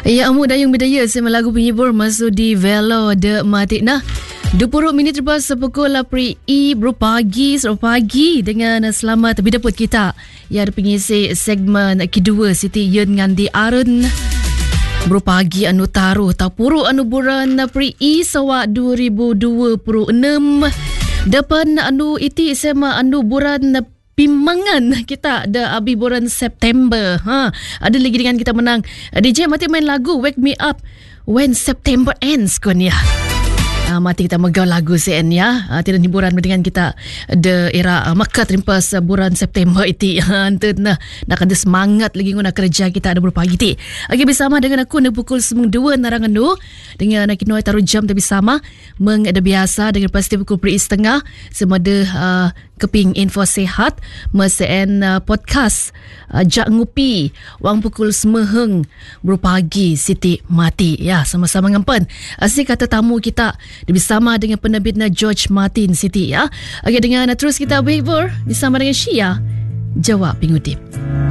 Ya, amu dayung bidaya sama lagu penghibur masuk di Velo de Matik. Nah, 20 minit lepas pukul 8 pagi dengan selamat bidaput kita yang ada pengisi segmen kedua Siti Yun Ngandi Arun berpagi anu taruh tapuru anu buran April sawak 2026 depan anu iti sama anu buran Pimangan kita ada abi bulan September. Ada lagi dengan kita menang DJ mati main lagu Wake Me Up When September Ends kon ya. Mati kita megau lagu sen ya. Tidak hiburan dengan kita de era makat rimpas bulan September iti. Nak ada semangat lagi guna kerja kita ada berpagi ti. Okey, bersama dengan aku na pukul 2 narangan tu dengan nak kinoi taruh jam tapi sama mengada biasa dengan pasti pukul 3:30 semada keping info sehat meseen podcast Jak Ngupi wang pukul semeheng berpagi Siti Mati ya, sama-sama ngampan asyik kata tamu kita bersama dengan penerbitnya George Martin Siti ya. Okey, dengan terus kita berhibur bersama dengan Syia Jawab Pengutip.